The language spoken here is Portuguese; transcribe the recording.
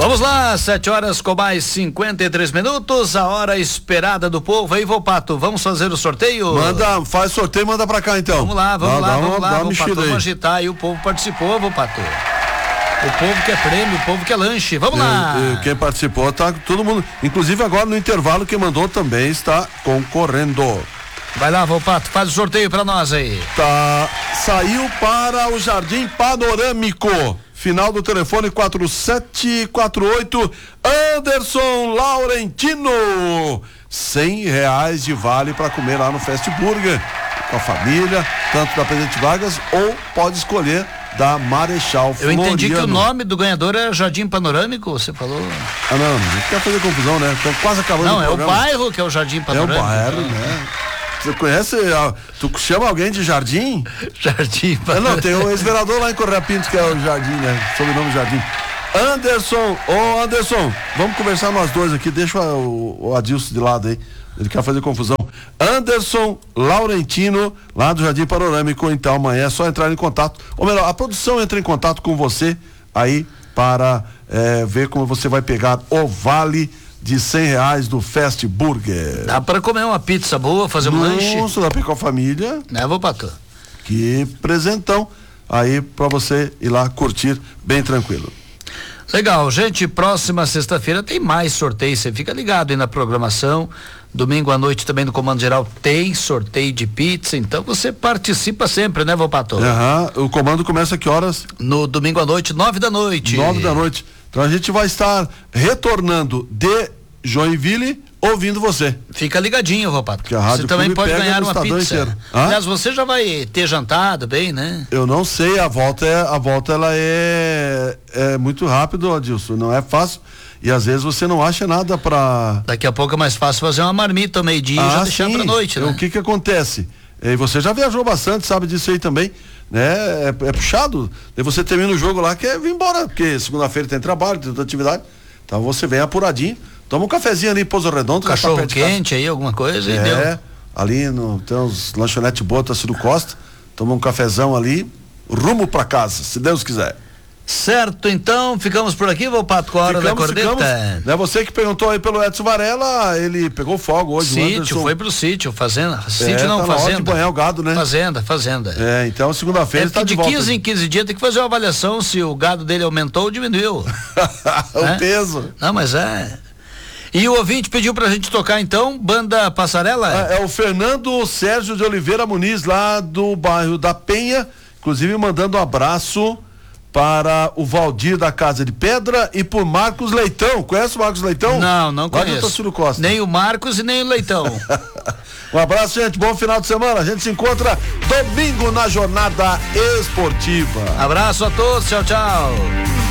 Vamos lá, 7 horas com mais 53 minutos, a hora esperada do povo. Aí, Volpato, vamos fazer o sorteio? Faz sorteio, manda pra cá então. Vamos lá, Volpato, vamos agitar aí, o povo participou, Volpato. O povo quer prêmio, o povo quer lanche, vamos lá. Quem participou, tá todo mundo, inclusive agora no intervalo, quem mandou também está concorrendo. Vai lá, Volpato, faz o sorteio pra nós aí. Tá, saiu para o Jardim Panorâmico. Final do telefone 4748, Anderson Laurentino. R$100 de vale para comer lá no Fast Burger com a família, tanto da Presidente Vargas ou pode escolher da Marechal Floriano. Eu entendi que o nome do ganhador é Jardim Panorâmico, você falou? Ah, não quer fazer confusão, né? Estamos quase acabando. Não, é o bairro que é o Jardim Panorâmico. É o bairro, né? Você conhece, tu chama alguém de Jardim? Jardim. Não, tem o ex-vereador lá em Correia Pinto que é o Jardim, né? Sobrenome Jardim. Anderson, vamos conversar nós dois aqui, deixa o Adilson de lado aí, ele quer fazer confusão. Anderson Laurentino, lá do Jardim Panorâmico, então amanhã é só entrar em contato, ou melhor, a produção entra em contato com você aí para ver como você vai pegar o vale de R$100 do Fast Burger. Dá para comer uma pizza boa, fazer um lanche? Nossa, dá pra ir com a família. Né, Volpato? Que presentão aí pra você ir lá curtir bem tranquilo. Legal, gente, próxima sexta-feira tem mais sorteio, você fica ligado aí na programação. Domingo à noite também no Comando Geral tem sorteio de pizza, então você participa sempre, né, Volpato? O comando começa a que horas? No domingo à noite, 9 da noite. 9 da noite. Então a gente vai estar retornando de Joinville ouvindo você. Fica ligadinho, Volpato. Você também pode ganhar uma pizza. Aliás, você já vai ter jantado bem, né? Eu não sei, a volta ela é muito rápido, Adilson, não é fácil. E às vezes você não acha nada pra... Daqui a pouco é mais fácil fazer uma marmita ao meio-dia e já deixar pra noite, né? O que acontece? Você já viajou bastante, sabe disso aí também, né? É puxado. Daí você termina o jogo lá, quer vir embora, porque segunda-feira tem trabalho, tem outra atividade. Então você vem apuradinho, toma um cafezinho ali em Pouso Redondo. Cachorro quente aí, alguma coisa e deu. Ali tem uns lanchonete boa, Tarsilo Costa, toma um cafezão ali, rumo pra casa, se Deus quiser. Certo, então, ficamos por aqui, Volpato, com a hora da corneta. Né, você que perguntou aí pelo Edson Varela, ele pegou fogo hoje. Sítio, foi pro sítio, fazenda. Sítio não, tá fazenda. Na hora de banhar o gado, né? Fazenda. Então segunda-feira está de volta. De 15 em 15 dias tem que fazer uma avaliação se o gado dele aumentou ou diminuiu. O peso. Não, mas E o ouvinte pediu pra gente tocar então, Banda Passarela? É o Fernando Sérgio de Oliveira Muniz, lá do bairro da Penha, inclusive mandando um abraço para o Valdir da Casa de Pedra e por Marcos Leitão. Conhece o Marcos Leitão? Não conheço. Costa. Nem o Marcos e nem o Leitão. Um abraço, gente, bom final de semana, a gente se encontra domingo na Jornada Esportiva. Abraço a todos, tchau.